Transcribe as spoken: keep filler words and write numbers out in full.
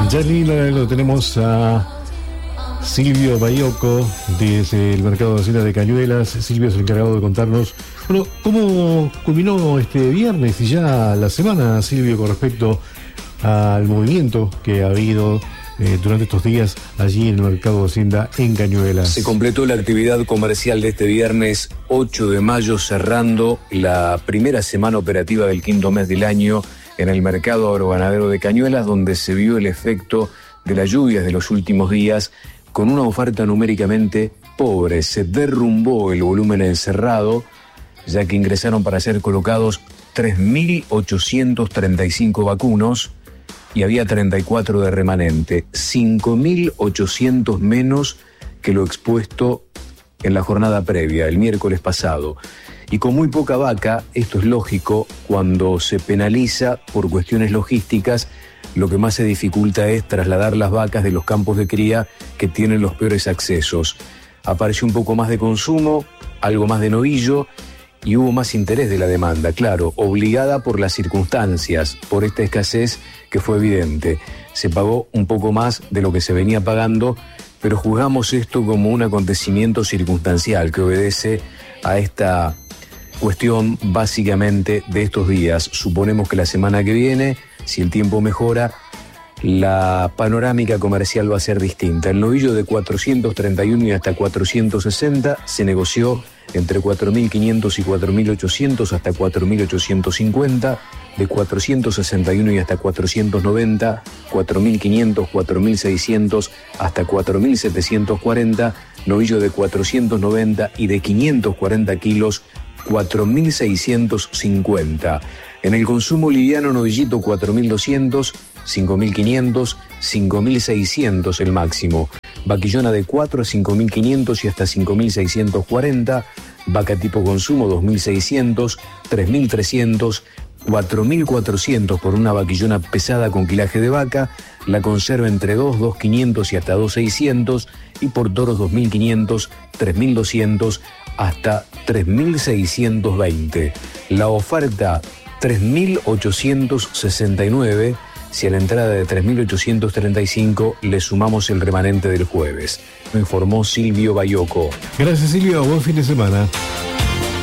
Ya en línea lo tenemos a Silvio Baiocco desde el mercado de Hacienda de Cañuelas. Silvio es el encargado de contarnos, bueno, cómo culminó este viernes y ya la semana, Silvio, con respecto al movimiento que ha habido eh, durante estos días allí en el mercado de Hacienda en Cañuelas. Se completó la actividad comercial de este viernes ocho de mayo, cerrando la primera semana operativa del quinto mes del año en el mercado agroganadero de Cañuelas, donde se vio el efecto de las lluvias de los últimos días con una oferta numéricamente pobre. Se derrumbó el volumen encerrado, ya que ingresaron para ser colocados tres mil ochocientos treinta y cinco vacunos y había treinta y cuatro de remanente, cinco mil ochocientos menos que lo expuesto en la jornada previa, el miércoles pasado. Y con muy poca vaca, esto es lógico, cuando se penaliza por cuestiones logísticas, lo que más se dificulta es trasladar las vacas de los campos de cría que tienen los peores accesos. Apareció un poco más de consumo, algo más de novillo y hubo más interés de la demanda, claro, obligada por las circunstancias, por esta escasez que fue evidente. Se pagó un poco más de lo que se venía pagando, pero juzgamos esto como un acontecimiento circunstancial que obedece a esta cuestión básicamente de estos días. Suponemos que la semana que viene, si el tiempo mejora, la panorámica comercial va a ser distinta. El novillo de cuatrocientos treinta y uno y hasta cuatrocientos sesenta se negoció entre cuatro mil quinientos y cuatro mil ochocientos hasta cuatro mil ochocientos cincuenta, de cuatrocientos sesenta y uno y hasta cuatrocientos noventa, cuatro mil quinientos, cuatro mil seiscientos hasta cuatro mil setecientos cuarenta, novillo de cuatrocientos noventa y de quinientos cuarenta kilos, cuatro mil seiscientos cincuenta. En el consumo liviano, novillito cuatro mil doscientos, cinco mil quinientos, cinco mil seiscientos el máximo. Vaquillona de cuatro a cinco mil quinientos y hasta cinco mil seiscientos cuarenta. Vaca tipo consumo dos mil seiscientos, tres mil trescientos, cuatro mil cuatrocientos por una vaquillona pesada con quilaje de vaca. La conserva entre dos, dos mil quinientos y hasta dos mil seiscientos. Y por toros dos mil quinientos, tres mil doscientos hasta tres mil seiscientos veinte. La oferta tres mil ochocientos sesenta y nueve, si a la entrada de tres mil ochocientos treinta y cinco le sumamos el remanente del jueves. Me informó Silvio Baiocco. Gracias, Silvio. Buen fin de semana.